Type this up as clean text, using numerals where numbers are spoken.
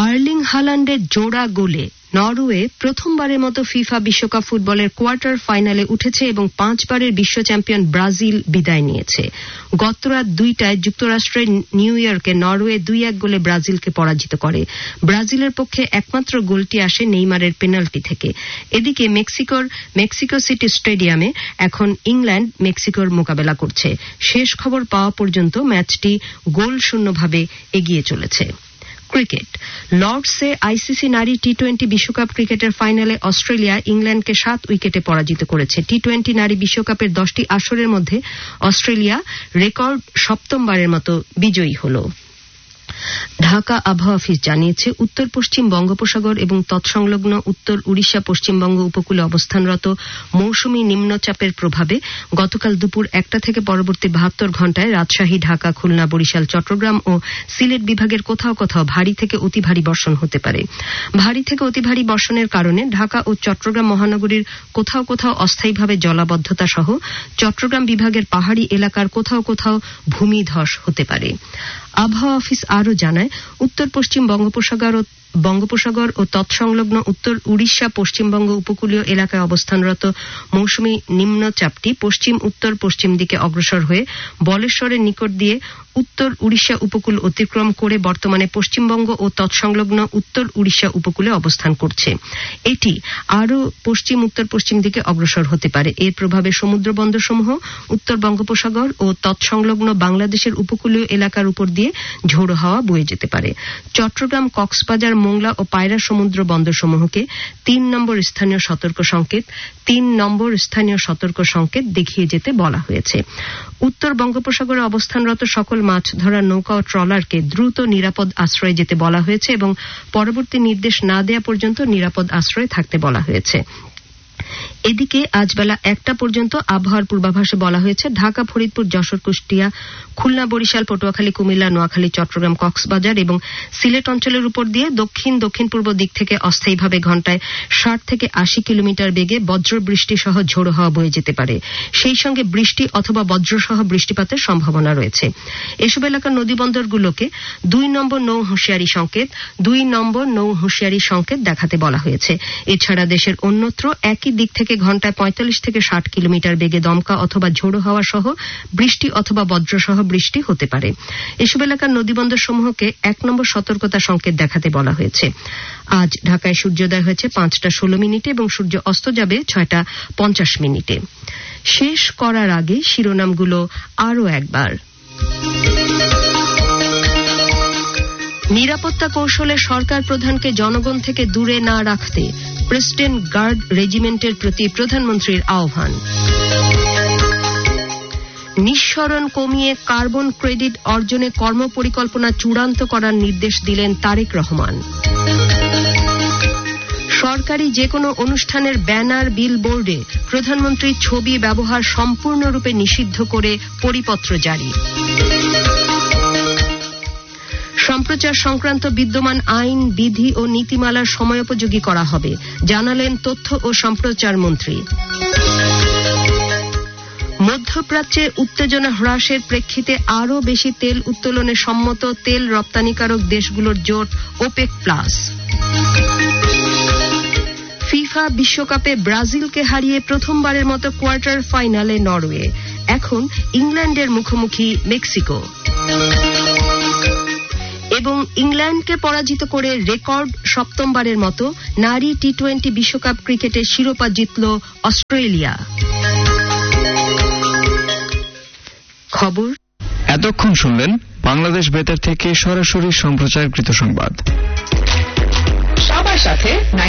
Erling হালান্ডের জোড়া গোলে Norway প্রথমবারের মতো ফিফা বিশ্বকাপ ফুটবলের কোয়ার্টার ফাইনালে উঠেছে এবং 5 বারের বিশ্ব চ্যাম্পিয়ন ব্রাজিল বিদায় নিয়েছে। গত রাত 2টায় যুক্তরাষ্ট্রের নিউ ইয়র্কে নরওয়ে 2-1 গোলে ব্রাজিলকে পরাজিত করে। ব্রাজিলের পক্ষে একমাত্র গোলটি আসে নেইমারের পেনাল্টি থেকে। এদিকে মেক্সিকো সিটি স্টেডিয়ামে এখন ইংল্যান্ড মেক্সিকোর মোকাবেলা করছে। শেষ খবর পাওয়া পর্যন্ত ম্যাচটি গোল শূন্যভাবে এগিয়ে চলেছে। ক্রিকেট লর্ডসে আইসিসি নারী টি-20 বিশ্বকাপ ক্রিকেটের ফাইনালে অস্ট্রেলিয়া ইংল্যান্ডকে 7 উইকেটে পরাজিত করেছে। টি-20 নারী বিশ্বকাপের 10টি আসরের মধ্যে অস্ট্রেলিয়া রেকর্ড 7মবারের মতো বিজয়ী হল। ঢাকা আবহাওয়া অফিস জানিয়েছে উত্তর পশ্চিম বঙ্গোপসাগর এবং তৎসংলগ্ন উত্তর উড়িষ্যা পশ্চিমবঙ্গ উপকূলে অবস্থানরত মৌসুমী নিম্নচাপের প্রভাবে গতকাল দুপুর 1টা থেকে পরবর্তী 72 ঘণ্টায় রাজশাহী, ঢাকা, খুলনা, বরিশাল, চট্টগ্রাম ও সিলেট বিভাগের কোথাও কোথাও ভারী থেকে অতি ভারী বর্ষণ হতে পারে। ভারী থেকে অতি ভারী বর্ষণের কারণে ঢাকা ও চট্টগ্রাম মহানগরীর কোথাও কোথাও অস্থায়ীভাবে জলাবদ্ধতা সহ চট্টগ্রাম বিভাগের পাহাড়ি এলাকার কোথাও কোথাও ভূমিধস হতে পারে। আবহাওয়া অফিস আরও জানায় উত্তর পশ্চিম বঙ্গোপসাগর ও তৎসংলগ্ন উত্তর উড়িষ্যা পশ্চিমবঙ্গ উপকূলীয় এলাকায় অবস্থানরত মৌসুমী নিম্নচাপটি পশ্চিম উত্তর পশ্চিম দিকে অগ্রসর হয়ে বলেশ্বরের নিকট দিয়ে উত্তর উড়িষ্যা উপকূল অতিক্রম করে বর্তমানে পশ্চিমবঙ্গ ও তৎসংলগ্ন উত্তর উড়িষ্যা উপকূলে অবস্থান করছে। এটি আরও পশ্চিম উত্তর পশ্চিম দিকে অগ্রসর হতে পারে। এর প্রভাবে সমুদ্র বন্দরসমূহ উত্তর বঙ্গোপসাগর ও তৎসংলগ্ন বাংলাদেশের উপকূলীয় এলাকার উপর দিয়ে ঝোড়ো হাওয়া বয়ে যেতে পারে। চট্টগ্রাম, কক্সবাজার, মোংলা ও পায়রা সমুদ্র বন্দরসমূহকে 3 নম্বর স্থানীয় সতর্ক সংকেত দেখিয়ে যেতে বলা হয়েছে। উত্তর বঙ্গোপসাগরে অবস্থানরত সকল মাছ ধরার নৌকা ও ট্রলারকে দ্রুত নিরাপদ আশ্রয়ে যেতে বলা হয়েছে এবং পরবর্তী নির্দেশ না দেয়া পর্যন্ত নিরাপদ আশ্রয়ে থাকতে বলা হয়েছে। এদিকে আজ বেলা 1টা পর্যন্ত আবহাওয়ার পূর্বাভাসে বলা হয়েছে ঢাকা, ফরিদপুর, যশোর, কুষ্টিয়া, খুলনা, বরিশাল, পটুয়াখালী, কুমিল্লা, নোয়াখালী, চট্টগ্রাম, কক্সবাজার এবং সিলেট অঞ্চলের উপর দিয়ে দক্ষিণ পূর্ব দিক থেকে অস্থায়ীভাবে ঘণ্টায় 60 থেকে 80 কিলোমিটার বেগে বজ্র বৃষ্টি সহ ঝোড়ো হাওয়া বয়ে যেতে পারে। সেই সঙ্গে বৃষ্টি অথবা বজ্রসহ বৃষ্টিপাতের সম্ভাবনা রয়েছে। এসব এলাকার নদীবন্দরগুলোকে 2 নম্বর নৌ হুঁশিয়ারি সংকেত দেখাতে বলা হয়েছে। এছাড়া দেশের অন্যত্র একই দিক থেকে ঘণ্টায় 45 থেকে 60 কিলোমিটার বেগে দমকা অথবা ঝোড়ো হাওয়া সহ বৃষ্টি অথবা বজ্রসহ বৃষ্টি হতে পারে। এসব এলাকার নদীবন্দর সমূহকে 1 নম্বর সতর্কতা সংকেত দেখাতে বলা হয়েছে। আজ ঢাকায় সূর্যোদয় হয়েছে 5:16 এবং সূর্য অস্ত যাবে 6:50। শেষ করার আগে শিরোনামগুলো আরও একবার। নিরাপত্তা কৌশলে সরকার প্রধানকে জনগণ থেকে দূরে না রাখতে প্রেসিডেন্ট গার্ড রেজিমেন্টের প্রতি প্রধানমন্ত্রীর আহ্বান। নিঃসরণ কমিয়ে কার্বন ক্রেডিট অর্জনে কর্মপরিকল্পনা চূড়ান্ত করার নির্দেশ দিলেন তারেক রহমান। সরকারি যে কোনো অনুষ্ঠানের ব্যানার, বিলবোর্ডে প্রধানমন্ত্রীর ছবি ব্যবহার সম্পূর্ণরূপে নিষিদ্ধ করে পরিপত্র জারি। সম্প্রচার সংক্রান্ত বিদ্যমান আইন, বিধি ও নীতিমালার সময়োপযোগী করা হবে, জানালেন তথ্য ও সম্প্রচার মন্ত্রী। মধ্যপ্রাচ্যে উত্তেজনা হ্রাসের প্রেক্ষিতে আরও বেশি তেল উত্তোলনে সম্মত তেল রপ্তানিকারক দেশগুলোর জোট ওপেক প্লাস। ফিফা বিশ্বকাপে ব্রাজিলকে হারিয়ে প্রথমবারের মতো কোয়ার্টার ফাইনালে নরওয়ে। এখন ইংল্যান্ডের মুখোমুখি মেক্সিকো। এবং ইংল্যান্ডকে পরাজিত করে রেকর্ড 7মবারের মতো নারী টি-20 বিশ্বকাপ ক্রিকেটের শিরোপা জিতল অস্ট্রেলিয়া। খবর এতক্ষণ শুনলেন বাংলাদেশ বেতার থেকে সরাসরি সম্প্রচারকৃত সংবাদ। সবার সাথে